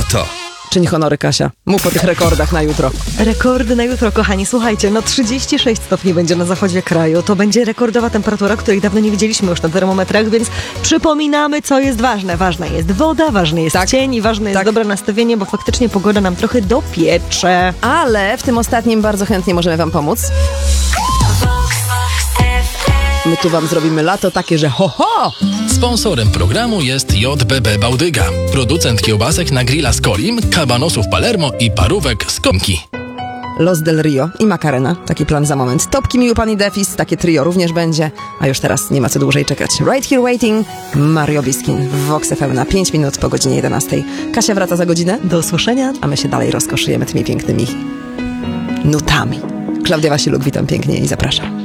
Loto. Czyń honory, Kasia. Mów o tych rekordach na jutro. Rekordy na jutro, kochani. Słuchajcie, 36 stopni będzie na zachodzie kraju. To będzie rekordowa temperatura, której dawno nie widzieliśmy już na termometrach, więc przypominamy, co jest ważne. Ważna jest woda, ważny jest cień i ważne jest dobre nastawienie, bo faktycznie pogoda nam trochę dopiecze. Ale w tym ostatnim bardzo chętnie możemy wam pomóc. My tu wam zrobimy lato takie, że ho! Sponsorem programu jest JBB Bałdyga. Producent kiełbasek na grilla z Colim, kabanosów Palermo i parówek z Konki. Los del Rio i Macarena. Taki plan za moment. Topki Miły Pan i Defis. Takie trio również będzie. A już teraz nie ma co dłużej czekać. Right Here Waiting. Mario Biskin w Vox FM na 5 minut po godzinie 11. Kasia wraca za godzinę. Do usłyszenia. A my się dalej rozkoszujemy tymi pięknymi nutami. Klaudia Wasiluk, witam pięknie i zapraszam.